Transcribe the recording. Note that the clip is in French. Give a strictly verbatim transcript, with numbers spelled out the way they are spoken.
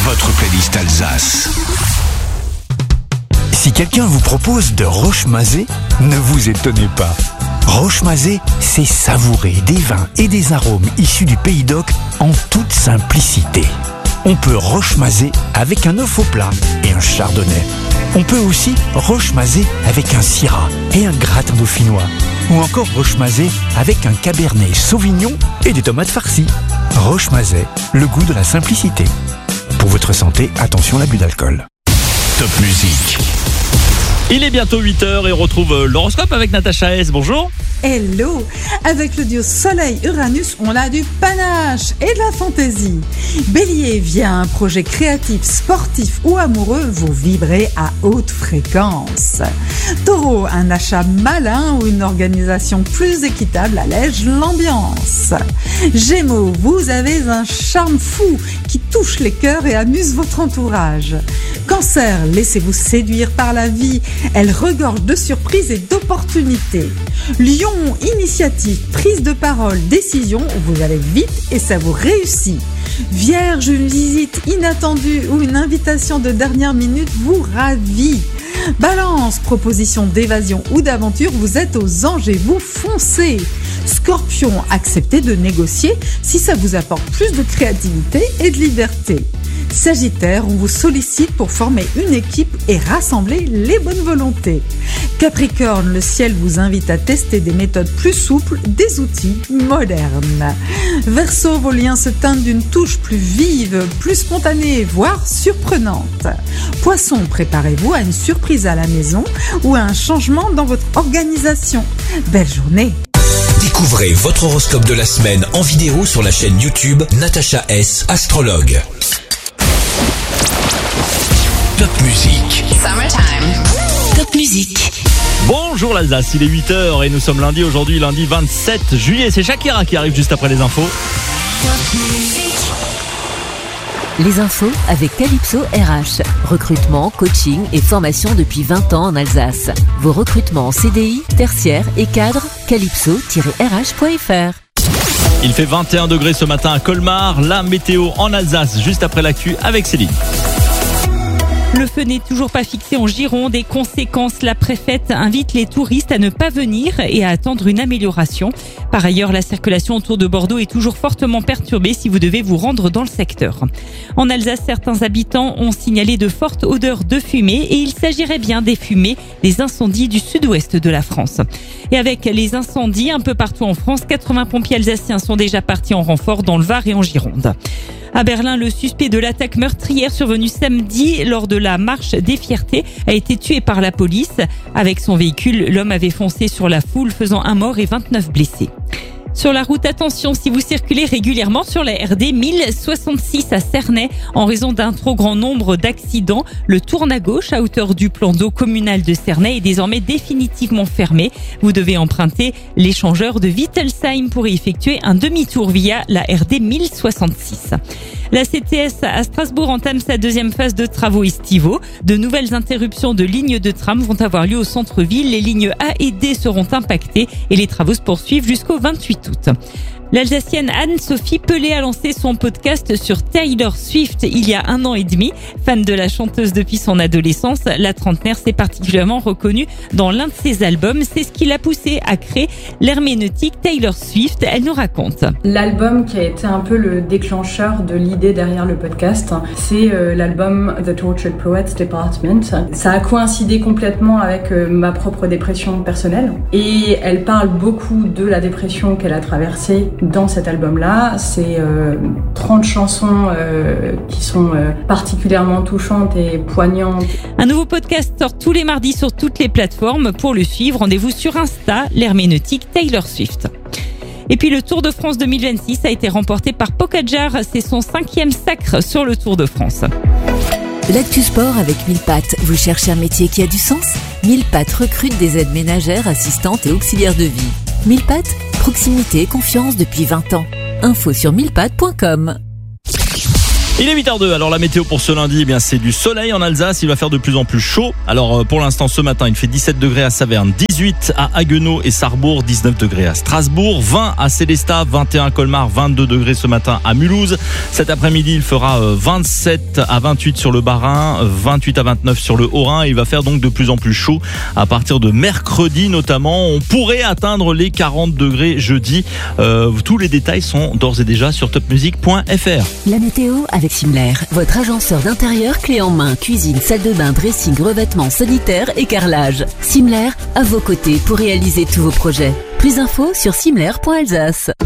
votre playlist Alsace. Si quelqu'un vous propose de Rochemazé, ne vous étonnez pas. Rochemazé, c'est savourer des vins et des arômes issus du Pays d'Oc en toute simplicité. On peut Rochemazé avec un œuf au plat et un chardonnay. On peut aussi Rochemazé avec un syrah et un gratin dauphinois. Ou encore Rochemazé avec un cabernet sauvignon et des tomates farcies. Rochemazé, le goût de la simplicité. Pour votre santé, attention à l'abus d'alcool. Top musique. Il est bientôt huit heures et on retrouve l'horoscope avec Natacha S. Bonjour. Hello! Avec le duo Soleil-Uranus, on a du panache et de la fantaisie. Bélier, via un projet créatif, sportif ou amoureux, vous vibrez à haute fréquence. Taureau, un achat malin ou une organisation plus équitable allège l'ambiance. Gémeaux, vous avez un charme fou qui touche les cœurs et amuse votre entourage. Cancer, laissez-vous séduire par la vie, elle regorge de surprises et d'opportunités. Lion, initiative, prise de parole, décision, vous allez vite et ça vous réussit. Vierge, une visite inattendue ou une invitation de dernière minute vous ravit. Balance, proposition d'évasion ou d'aventure, vous êtes aux anges et vous foncez. Scorpion, acceptez de négocier si ça vous apporte plus de créativité et de liberté. Sagittaire, on vous sollicite pour former une équipe et rassembler les bonnes volontés. Capricorne, le ciel vous invite à tester des méthodes plus souples, des outils modernes. Verseau, vos liens se teintent d'une touche plus vive, plus spontanée, voire surprenante. Poisson, préparez-vous à une surprise à la maison ou à un changement dans votre organisation. Belle journée! Découvrez votre horoscope de la semaine en vidéo sur la chaîne YouTube Natacha S. Astrologue. Top musique. Summertime. Top musique. Bonjour l'Alsace, il est huit heures et nous sommes lundi, aujourd'hui lundi vingt-sept juillet. C'est Shakira qui arrive juste après les infos. Les infos avec Calypso R H. Recrutement, coaching et formation depuis vingt ans en Alsace. Vos recrutements en C D I, tertiaire et cadre, calypso tiret r h point f r. Il fait vingt et un degrés ce matin à Colmar. La météo en Alsace, juste après l'actu avec Céline. Le feu n'est toujours pas fixé en Gironde et conséquence, la préfète invite les touristes à ne pas venir et à attendre une amélioration. Par ailleurs, la circulation autour de Bordeaux est toujours fortement perturbée si vous devez vous rendre dans le secteur. En Alsace, certains habitants ont signalé de fortes odeurs de fumée et il s'agirait bien des fumées des incendies du sud-ouest de la France. Et avec les incendies un peu partout en France, quatre-vingts pompiers alsaciens sont déjà partis en renfort dans le Var et en Gironde. À Berlin, le suspect de l'attaque meurtrière survenue samedi lors de la marche des fiertés a été tué par la police. Avec son véhicule, l'homme avait foncé sur la foule, faisant un mort et vingt-neuf blessés. Sur la route, attention si vous circulez régulièrement sur la R D mille soixante-six à Cernay en raison d'un trop grand nombre d'accidents. Le tourne à gauche à hauteur du plan d'eau communal de Cernay est désormais définitivement fermé. Vous devez emprunter l'échangeur de Wittelsheim pour y effectuer un demi-tour via la R D mille soixante-six. La C T S à Strasbourg entame sa deuxième phase de travaux estivaux. De nouvelles interruptions de lignes de tram vont avoir lieu au centre-ville. Les lignes A et D seront impactées et les travaux se poursuivent jusqu'au vingt-huit août. L'Alsacienne Anne-Sophie Pelé a lancé son podcast sur Taylor Swift il y a un an et demi. Fan de la chanteuse depuis son adolescence, la trentenaire s'est particulièrement reconnue dans l'un de ses albums. C'est ce qui l'a poussée à créer l'herméneutique Taylor Swift. Elle nous raconte. L'album qui a été un peu le déclencheur de l'idée derrière le podcast, c'est euh, l'album The Tortured Poets Department. Ça a coïncidé complètement avec euh, ma propre dépression personnelle et elle parle beaucoup de la dépression qu'elle a traversée dans cet album-là. C'est euh, trente chansons euh, qui sont euh, particulièrement touchantes et poignantes. Un nouveau podcast sort tous les mardis sur toutes les plateformes. Pour le suivre, rendez-vous sur Insta, l'herméneutique Taylor Swift. Et puis le Tour de France deux mille vingt-six a été remporté par Pogacar. C'est son cinquième sacre sur le Tour de France. L'actu sport avec mille pattes. Vous cherchez un métier qui a du sens ? mille pattes recrute des aides ménagères, assistantes et auxiliaires de vie. mille pattes, proximité et confiance depuis vingt ans. Info sur mille pattes point com. Il est huit heures deux, alors la météo pour ce lundi, eh bien c'est du soleil en Alsace, il va faire de plus en plus chaud. Alors pour l'instant ce matin il fait dix-sept degrés à Saverne, dix-huit à Haguenau et Sarrebourg, dix-neuf degrés à Strasbourg, vingt à Sélestat, vingt et un à Colmar, vingt-deux degrés ce matin à Mulhouse. Cet après-midi il fera vingt-sept à vingt-huit sur le Bas-Rhin, vingt-huit à vingt-neuf sur le Haut-Rhin. Il va faire donc de plus en plus chaud à partir de mercredi notamment. On pourrait atteindre les quarante degrés jeudi. Euh, tous les détails sont d'ores et déjà sur top music point f r. La météo avec Simler, votre agenceur d'intérieur clé en main, cuisine, salle de bain, dressing, revêtements, sanitaire et carrelage. Simler, à vos côtés pour réaliser tous vos projets. Plus d'infos sur simler point alsace.